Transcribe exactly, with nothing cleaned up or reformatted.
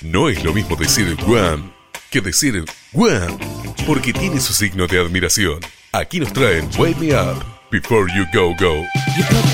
No es lo mismo decir Guam que decir Guam, porque tiene su signo de admiración. Aquí nos traen Wake Me Up Before You Go Go.